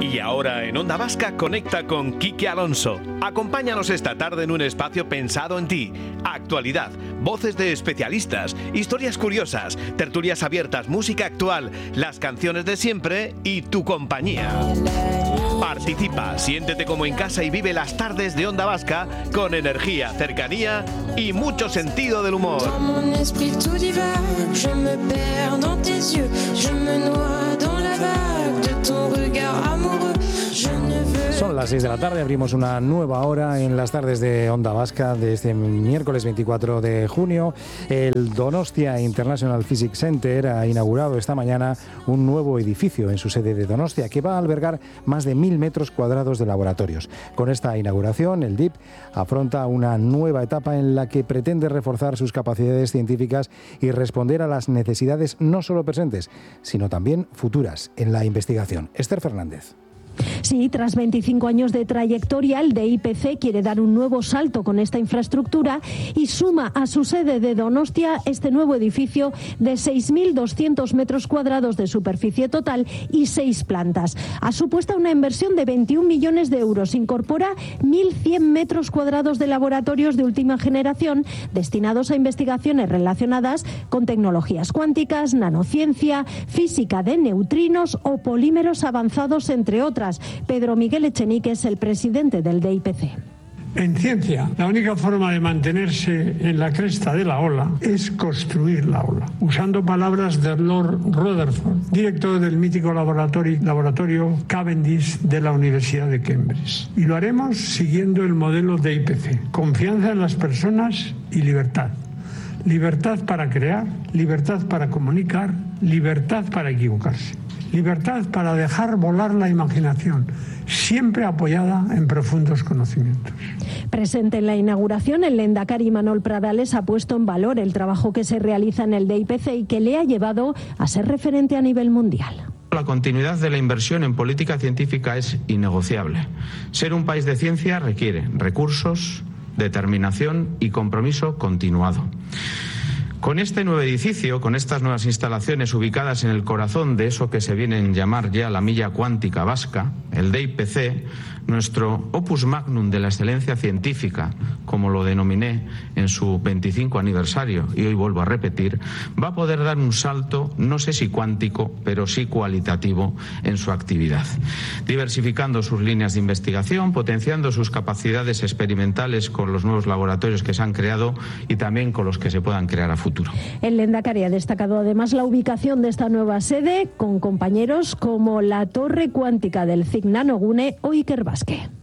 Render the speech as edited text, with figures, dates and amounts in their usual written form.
Y ahora en Onda Vasca conecta con Quique Alonso. Acompáñanos esta tarde en un espacio pensado en ti. Actualidad, voces de especialistas, historias curiosas, tertulias abiertas, música actual, las canciones de siempre y tu compañía. Participa, siéntete como en casa y vive las tardes de Onda Vasca con energía, cercanía y mucho sentido del humor. Son las 6 de la tarde, abrimos una nueva hora en las tardes de Onda Vasca de este miércoles 24 de junio. El Donostia International Physics Center ha inaugurado esta mañana un nuevo edificio en su sede de Donostia que va a albergar más de 1.000 metros cuadrados de laboratorios. Con esta inauguración, el DIP afronta una nueva etapa en la que pretende reforzar sus capacidades científicas y responder a las necesidades no solo presentes, sino también futuras en la investigación. Esther Fernández. Sí, tras 25 años de trayectoria, el DIPC quiere dar un nuevo salto con esta infraestructura y suma a su sede de Donostia este nuevo edificio de 6.200 metros cuadrados de superficie total y 6 plantas. Ha supuesto una inversión de 21 millones de euros. Incorpora 1.100 metros cuadrados de laboratorios de última generación destinados a investigaciones relacionadas con tecnologías cuánticas, nanociencia, física de neutrinos o polímeros avanzados, entre otras. Pedro Miguel Echenique es el presidente del DIPC. En ciencia, la única forma de mantenerse en la cresta de la ola es construir la ola. Usando palabras de Lord Rutherford, director del mítico laboratorio Cavendish de la Universidad de Cambridge. Y lo haremos siguiendo el modelo DIPC. Confianza en las personas y libertad. Libertad para crear, libertad para comunicar, libertad para equivocarse. Libertad para dejar volar la imaginación, siempre apoyada en profundos conocimientos. Presente en la inauguración, el lehendakari Manol Pradales ha puesto en valor el trabajo que se realiza en el DIPC y que le ha llevado a ser referente a nivel mundial. La continuidad de la inversión en política científica es innegociable. Ser un país de ciencia requiere recursos, determinación y compromiso continuado. Con este nuevo edificio, con estas nuevas instalaciones ubicadas en el corazón de eso que se viene a llamar ya la milla cuántica vasca, el DIPC, nuestro opus magnum de la excelencia científica, como lo denominé en su 25 aniversario, y hoy vuelvo a repetir, va a poder dar un salto, no sé si cuántico, pero sí cualitativo en su actividad, diversificando sus líneas de investigación, potenciando sus capacidades experimentales con los nuevos laboratorios que se han creado y también con los que se puedan crear a futuro. El lehendakari ha destacado además la ubicación de esta nueva sede con compañeros como la Torre Cuántica del CIC Nanogune o Iker Basque.